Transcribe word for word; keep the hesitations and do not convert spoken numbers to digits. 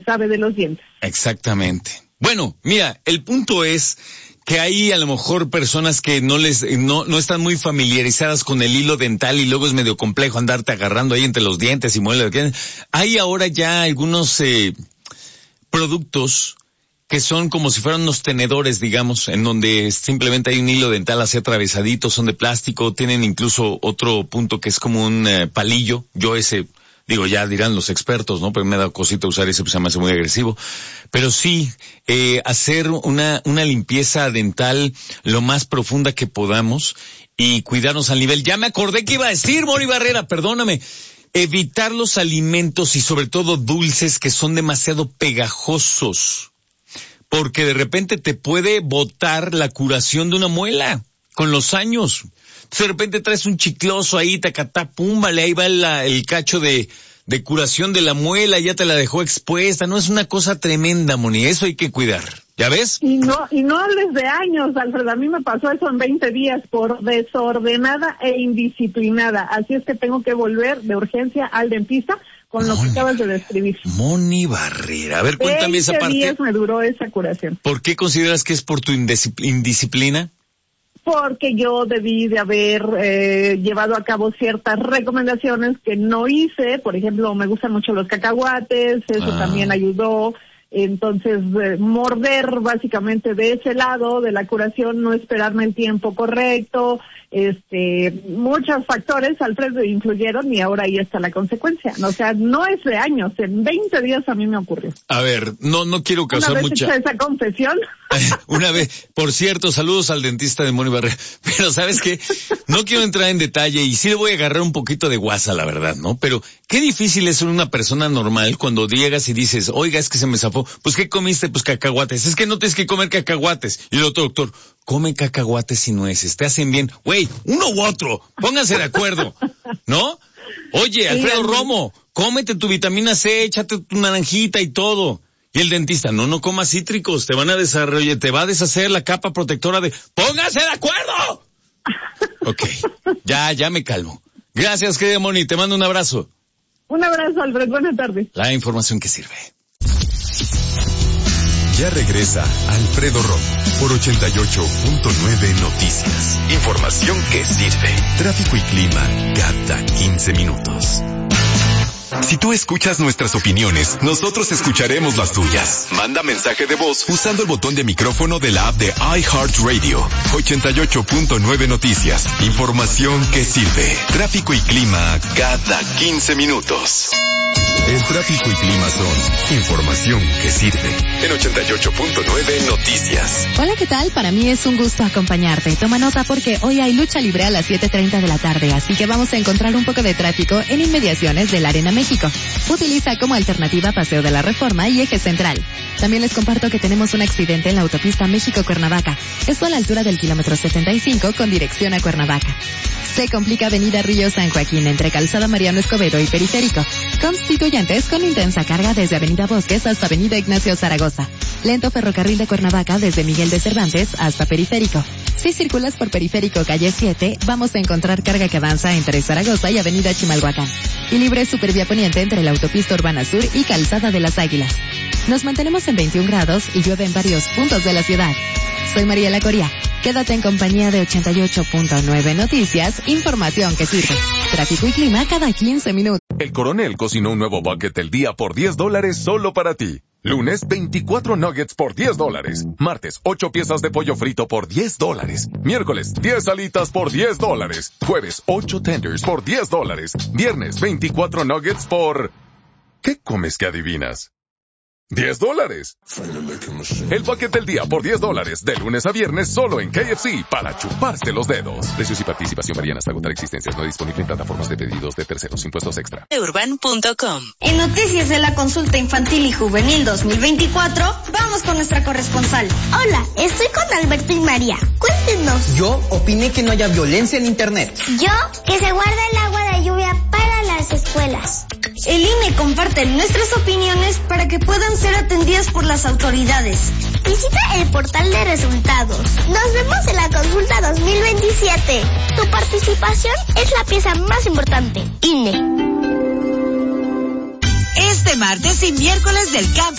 sabe de los dientes. Exactamente. Bueno, mira, el punto es que hay a lo mejor personas que no les, no, no están muy familiarizadas con el hilo dental y luego es medio complejo andarte agarrando ahí entre los dientes y muelas. Hay ahora ya algunos, eh, productos que son como si fueran unos tenedores, digamos, en donde simplemente hay un hilo dental así atravesadito, son de plástico, tienen incluso otro punto que es como un eh, palillo. Yo ese, digo, ya dirán los expertos, ¿no? Pero me ha dado cosita usar ese, pues se me hace muy agresivo. Pero sí, eh, hacer una, una limpieza dental lo más profunda que podamos y cuidarnos al nivel. Ya me acordé que iba a decir, Moni Barrera, perdóname. Evitar los alimentos y sobre todo dulces que son demasiado pegajosos. Porque de repente te puede botar la curación de una muela con los años. Entonces de repente traes un chicloso ahí, tacatá, púmbale, ahí va el, el cacho de, de curación de la muela, ya te la dejó expuesta. No, es una cosa tremenda, Moni, eso hay que cuidar. ¿Ya ves? Y no, y no hables de años, Alfredo, a mí me pasó eso en veinte días por desordenada e indisciplinada. Así es que tengo que volver de urgencia al dentista con lo Moni, que acabas de describir. Moni Barrera, a ver, cuéntame esa parte. veinte días me duró esa curación. ¿Por qué consideras que es por tu indisciplina? Porque yo debí de haber eh, llevado a cabo ciertas recomendaciones que no hice. Por ejemplo, me gustan mucho los cacahuates, eso ah. también ayudó. Entonces, eh, morder básicamente de ese lado de la curación, no esperarme el tiempo correcto, este, muchos factores, Alfredo, influyeron y ahora ahí está la consecuencia. O sea, no es de años, en veinte días a mí me ocurrió. A ver, no, no quiero causar Una vez mucha... hecha esa confesión. Una vez, por cierto, saludos al dentista de Moni Barrera, pero ¿sabes qué? No quiero entrar en detalle y sí le voy a agarrar un poquito de guasa, la verdad, ¿no? Pero qué difícil es ser una persona normal cuando llegas y dices, oiga, es que se me zafó. Pues, ¿qué comiste? Pues cacahuates. Es que no tienes que comer cacahuates. Y el otro doctor, come cacahuates y nueces, te hacen bien. Güey, uno u otro, pónganse de acuerdo, ¿no? Oye, Alfredo Romo, cómete tu vitamina C, échate tu naranjita y todo. Y el dentista, no, no comas cítricos, te van a desarrollar, te va a deshacer la capa protectora de... ¡Pónganse de acuerdo! Ok, ya, ya me calmo. Gracias, querida Moni, te mando un abrazo. Un abrazo, Alfred, buenas tardes. La información que sirve. Ya regresa Alfredo Romo por ochenta y ocho punto nueve Noticias. Información que sirve. Tráfico y clima cada quince minutos. Si tú escuchas nuestras opiniones, nosotros escucharemos las tuyas. Manda mensaje de voz usando el botón de micrófono de la app de iHeartRadio. ochenta y ocho punto nueve Noticias. Información que sirve. Tráfico y clima cada quince minutos. El tráfico y clima son información que sirve. En ochenta y ocho punto nueve Noticias. Hola, ¿qué tal? Para mí es un gusto acompañarte. Toma nota porque hoy hay lucha libre a las siete treinta de la tarde, así que vamos a encontrar un poco de tráfico en inmediaciones de la Arena México. Utiliza como alternativa Paseo de la Reforma y Eje Central. También les comparto que tenemos un accidente en la autopista México-Cuernavaca. Esto a la altura del kilómetro setenta y cinco con dirección a Cuernavaca. Se complica Avenida Río San Joaquín entre Calzada Mariano Escobedo y Periférico. Constituyentes con intensa carga desde Avenida Bosques hasta Avenida Ignacio Zaragoza. Lento ferrocarril de Cuernavaca desde Miguel de Cervantes hasta Periférico. Si circulas por Periférico calle siete, vamos a encontrar carga que avanza entre Zaragoza y Avenida Chimalhuacán. Y libre supervía poniente entre la autopista Urbana Sur y Calzada de las Águilas. Nos mantenemos en veintiún grados y llueve en varios puntos de la ciudad. Soy Mariela Coria. Quédate en compañía de ochenta y ocho punto nueve Noticias, información que sirve. Tráfico y clima cada quince minutos. El Coronel cocinó un nuevo bucket del día por diez dólares solo para ti. Lunes, veinticuatro nuggets por diez dólares. Martes, ocho piezas de pollo frito por diez dólares. Miércoles, diez alitas por diez dólares. Jueves, ocho tenders por diez dólares. Viernes, veinticuatro nuggets por... ¿Qué comes que adivinas? diez dólares. El bucket del día por diez dólares, de lunes a viernes solo en K F C, para chuparse los dedos. Precios y participación varían hasta agotar existencias. No disponible en plataformas de pedidos de terceros. Impuestos extra. urban punto com. En noticias de la consulta infantil y juvenil dos mil veinticuatro, vamos con nuestra corresponsal. Hola, estoy con Alberto y María. Cuéntenos. Yo opiné que no haya violencia en internet. Yo, que se guarde el agua de lluvia para las escuelas. El I N E comparte nuestras opiniones para que puedan ser atendidas por las autoridades. Visita el portal de resultados. Nos vemos en la consulta dos mil veintisiete. Tu participación es la pieza más importante. I N E. Este martes y miércoles del campo